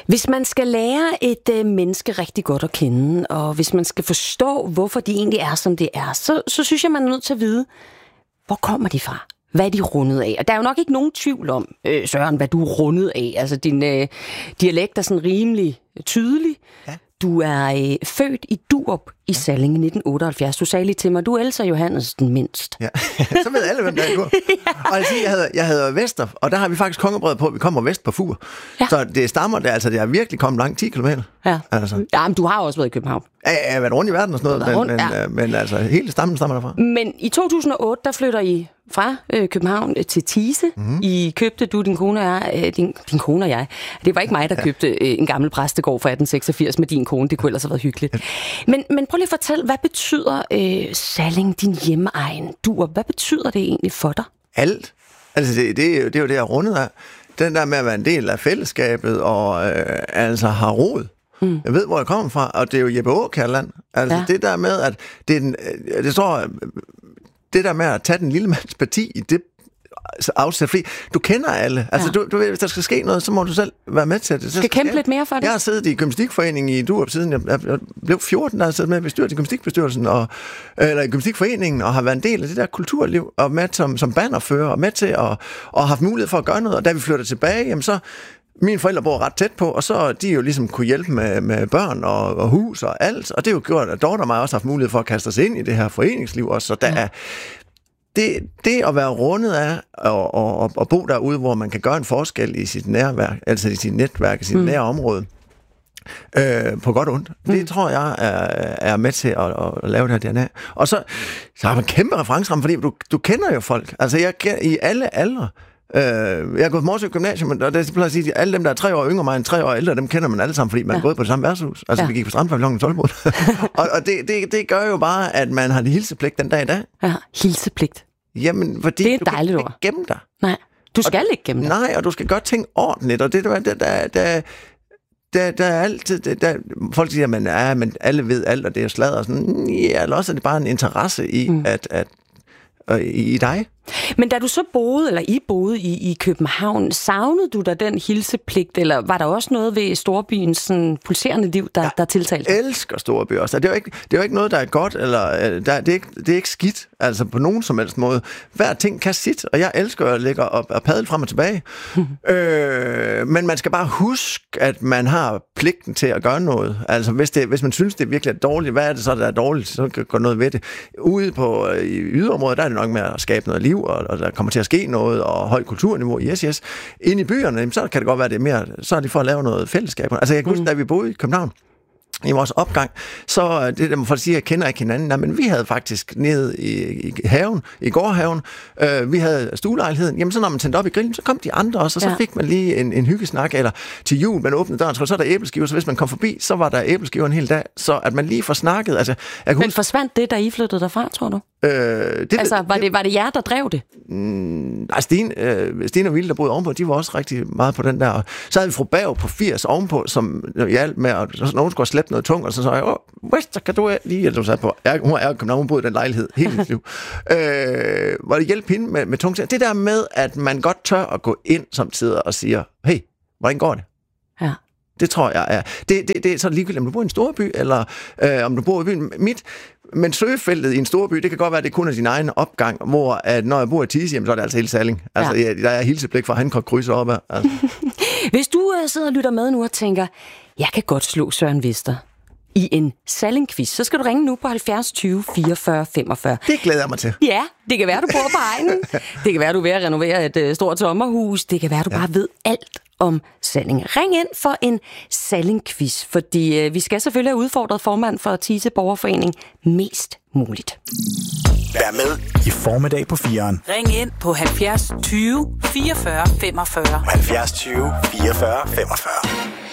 Hvis man skal lære et menneske rigtig godt at kende, og hvis man skal forstå, hvorfor de egentlig er, som det er, så synes jeg, man er nødt til at vide, hvor kommer de fra? Hvad er de rundet af? Og der er jo nok ikke nogen tvivl om, Søren, hvad du er rundet af. Altså, din dialekt er sådan rimelig tydelig. Ja. Du er født i Durup i Salling i 1978. Du sagde lige til mig, du er Elsa Johannes den mindst. Ja, så ved alle, hvem der er Durup. Og jeg hedder Vester, og der har vi faktisk kongebrød på, vi kommer vest på Fur. Ja. Så det stammer der, altså det har virkelig kommet langt, 10 kilometer. Ja. Altså. Ja, men du har også været i København. Ja, jeg har været rundt i verden og sådan noget, men altså hele stammen stammer derfra. Men i 2008, der flytter I fra København til Thise. Mm-hmm. I købte, du, din kone og jeg, din kone og jeg. Det var ikke mig, der købte en gammel præstegård fra 1886 med din kone. Det kunne ellers have været hyggeligt. Men prøv lige at fortælle, hvad betyder Salling, din hjemmeegn, Durup? Hvad betyder det egentlig for dig? Alt. Altså det er jo det, jeg rundet af. Den der med at være en del af fællesskabet og altså har rod. Jeg ved, hvor jeg kommer fra, og det er jo Jeppe Aakjærland. Altså det der med, at det står... Det der med at tage den lille mands parti i det afsæt, fordi du kender alle. Altså, du ved, hvis der skal ske noget, så må du selv være med til det. Du skal kæmpe lidt mere for det. Jeg har siddet i gymnastikforeningen i Durup siden jeg blev 14, der har siddet med bestyret i gymnastikbestyrelsen, eller i gymnastikforeningen, og har været en del af det der kulturliv, og med som bannerfører, og med til at haft mulighed for at gøre noget. Og da vi flytter tilbage, jamen så mine forældre bor ret tæt på, og så de jo ligesom kunne hjælpe med børn og hus og alt, og det er jo gjort, at Dorte og mig også har haft mulighed for at kaste os ind i det her foreningsliv også, så der er det at være rundet af og bo derude, hvor man kan gøre en forskel i sit nærværk, altså i sit netværk, i sit nære område, på godt og ondt. Det tror jeg er med til at lave det her DNA. Og så har man kæmpe referenceramme, fordi du kender jo folk. Altså jeg kender i alle aldre. Jeg har gået på Morsø Gymnasium, og det er plejer at sige, at alle dem, der er 3 år yngre mig end 3 år ældre, dem kender man alle sammen, fordi man er gået på det samme værtshus. Altså vi gik på Strandpavillonen i Tolbod. og det gør jo bare, at man har det hilsepligt den dag i dag. Ja, hilsepligt. Jamen, fordi det er du kan ikke gemme dig. Nej, du skal ikke gemme dig. Nej, og du skal gøre ting ordentligt, og det der er altid... folk siger, men alle ved alt, og det er sladder og sådan. Ja, eller også er det bare en interesse i, at i dig. Men da du så boede i København, savnede du da den hilsepligt, eller var der også noget ved storbyens sådan, pulserende liv, der tiltalte? Jeg elsker storbyer også. Det er jo ikke noget, der er godt, eller det er ikke skidt, altså på nogen som helst måde. Hver ting kan sit, og jeg elsker at ligge og padle frem og tilbage. Men man skal bare huske, at man har pligten til at gøre noget. Altså hvis man synes, det virkelig er dårligt, hvad er det så, der er dårligt? Så kan gå noget ved det. Ude i yderområdet, der er det nok med at skabe noget liv, og der kommer til at ske noget, og højt kulturniveau, yes. Inde i byerne, så kan det godt være, det er mere, så er det for at lave noget fællesskab. Altså jeg kan huske, da vi boede i København, i vores opgang, så det der må folk sige, at jeg kender ikke hinanden. Nej, men vi havde faktisk nede i haven, i gårdhaven, vi havde stuelejligheden. Jamen så når man tændte op i grillen, så kom de andre også, og så fik man lige en hyggesnak, eller til jul, man åbnede døren, så er der æbleskiver, så hvis man kom forbi, så var der æbleskiver en hel dag, så at man lige får snakket. Altså, men forsvandt det, da I flyttede derfra, tror du? Var det jer, der drev det? Stine og Ville, der boede ovenpå, de var også rigtig meget på den der. Så havde vi fru Berg på 80 ovenpå, som hjalp med, at nogen skulle slæbe noget tungt, og så sagde jeg, Wester, kan du lige, eller du sagde på, hun er København, hun boede i den lejlighed hele sit liv. Hvor det hjælpe hende med tungt. Det der med, at man godt tør at gå ind samtidig og siger, hey, hvordan går det? Ja. Det tror jeg er. Det er så ligegyldigt, om du bor i en storby, eller om du bor i byen. Men søgefeltet i en storby, det kan godt være, at det kun er din egen opgang, hvor at når jeg bor i Thise, så er det altså hele Salling. Altså, der er hilsepligt for, at han kan krydse op af. Altså. Hvis du sidder og lytter med nu og tænker, jeg kan godt slå Søren Vester i en Salling-quiz, så skal du ringe nu på 70 20 44 45. Det glæder jeg mig til. Ja, det kan være, du bor på egnen. Det kan være, du er ved at renovere et stort sommerhus. Det kan være, du bare ved alt om Salling. Ring ind for en Salling-quiz, fordi vi skal selvfølgelig have udfordret formand for Thise Borgerforening mest muligt. Vær med i Formiddag på 4'eren. Ring ind på 70 20 44 45. 70 20 44 45.